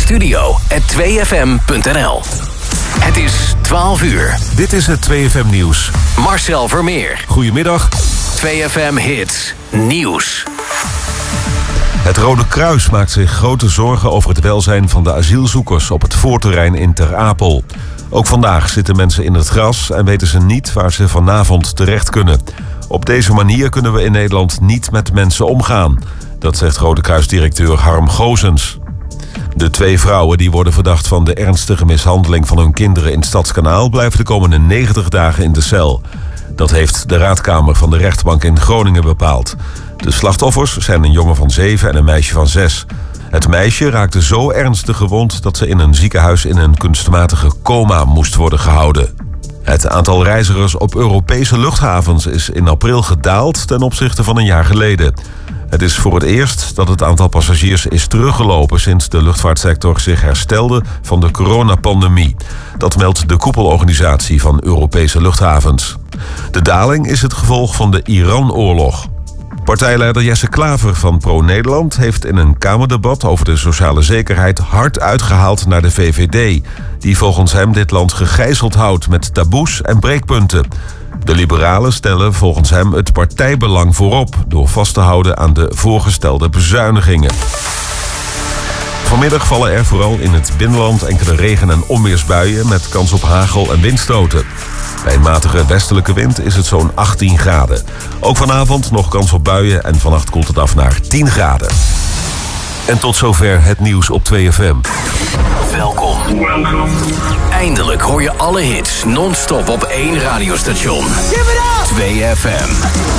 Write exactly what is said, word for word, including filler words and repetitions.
studio at twee f m punt n l. Het is twaalf uur. Dit is het twee F M nieuws. Marcel Vermeer. Goedemiddag. twee F M Hits Nieuws. Het Rode Kruis maakt zich grote zorgen over het welzijn van de asielzoekers op het voorterrein in Ter Apel. Ook vandaag zitten mensen in het gras en weten ze niet waar ze vanavond terecht kunnen. Op deze manier kunnen we in Nederland niet met mensen omgaan. Dat zegt Rode Kruis-directeur Harm Gozens. De twee vrouwen die worden verdacht van de ernstige mishandeling van hun kinderen in Stadskanaal blijven de komende negentig dagen in de cel. Dat heeft de raadkamer van de rechtbank in Groningen bepaald. De slachtoffers zijn een jongen van zeven en een meisje van zes. Het meisje raakte zo ernstig gewond dat ze in een ziekenhuis in een kunstmatige coma moest worden gehouden. Het aantal reizigers op Europese luchthavens is in april gedaald ten opzichte van een jaar geleden. Het is voor het eerst dat het aantal passagiers is teruggelopen sinds de luchtvaartsector zich herstelde van de coronapandemie. Dat meldt de koepelorganisatie van Europese luchthavens. De daling is het gevolg van de Iran-oorlog. Partijleider Jesse Klaver van ProNederland heeft in een Kamerdebat over de sociale zekerheid hard uitgehaald naar de V V D, die volgens hem dit land gegijzeld houdt met taboes en breekpunten. De liberalen stellen volgens hem het partijbelang voorop door vast te houden aan de voorgestelde bezuinigingen. Vanmiddag vallen er vooral in het binnenland enkele regen- en onweersbuien met kans op hagel en windstoten. Bij een matige westelijke wind is het zo'n achttien graden. Ook vanavond nog kans op buien en vannacht koelt het af naar tien graden. En tot zover het nieuws op twee F M. Welkom. Eindelijk hoor je alle hits non-stop op één radiostation. twee F M.